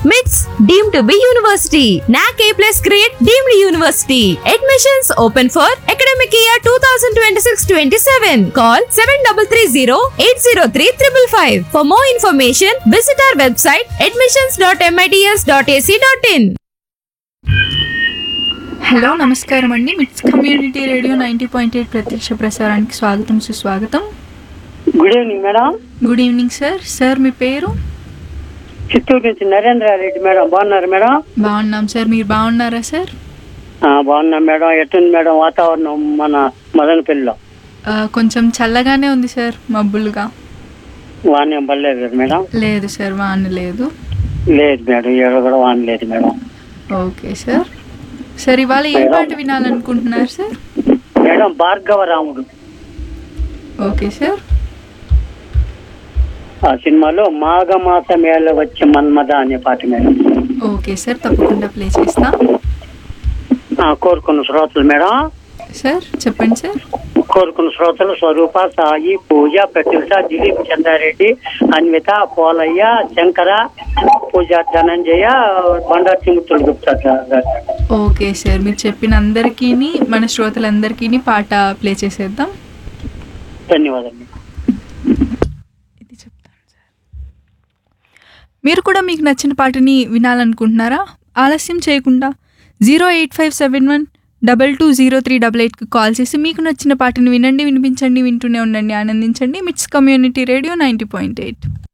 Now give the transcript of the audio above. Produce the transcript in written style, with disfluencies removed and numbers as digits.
MITS deemed to be university. NAC A+ grade deemed university. Admissions open for academic year 2026-27. Call 7330-803-555. For more information, visit our website admissions.mits.ac.in. Hello నమస్కారం అండి. మిట్స్ community radio 90.8 ప్రత్యక్ష ప్రసారానికి స్వాగతం సుస్వాగతం. Good evening madam. Good evening sir. Sir మీ పేరు? చిత్తూరు నుంచి Narendra Reddy madam. బాగున్నారు madam? బాగున్నాం సార్. మీరు బాగున్నారా సార్? బాగున్నాం మేడం. ఎట్టుంది మేడం వాతావరణం మన మదనపల్లిలో? కొంచెం చల్లగానే ఉంది సార్, మబ్బులుగా. వాన ఏం పడలేదు మేడం? లేదు సార్, వాన లేదు. లేదు మేడం, ఇక్కడ కూడా వాన లేదు మేడం. Okay sir. సార్ ఇవాళ ఏ పాట వినాలనుకుంటున్నారు sir? Madam Bhargavaramudu. Okay sir. ఆ సినిమాలో మాఘమాస మేళ వచ్చే మన్మద అనే పాట మేడం. ఓకే సార్, తప్పకుండా ప్లే చేస్తా. కోరుకున్న శ్రోతలు మేడం. సార్ చెప్పండి సార్. కోరుకున్న శ్రోతలు స్వరూప, సాయి, పూజ, ప్రత్యూష, దిలీప్, చంద్రారెడ్డి, అన్విత, పోలయ్య, శంకర, పూజ, ధనంజయ, బండారు సింగుతులు గుప్తా గారు. ఓకే సార్, మీరు చెప్పిన అందరికీ, మన శ్రోతలందరికీ పాట ప్లే చేసేద్దాం. ధన్యవాదాలు. ఇది చెప్తాను సార్. మీరు కూడా మీకు నచ్చిన పాటని వినాలనుకుంటున్నారా? ఆలస్యం చేయకుండా 08571220388కి కాల్ చేసి మీకు నచ్చిన పాటను వినండి, వినిపించండి, వింటూనే ఉండండి, ఆనందించండి. మిట్స్ కమ్యూనిటీ రేడియో 90.8.